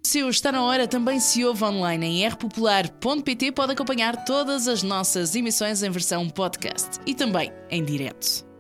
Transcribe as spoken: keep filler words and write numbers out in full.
Se o Está na Hora também se ouve online em r popular ponto p t, pode acompanhar todas as nossas emissões em versão podcast e também em direto.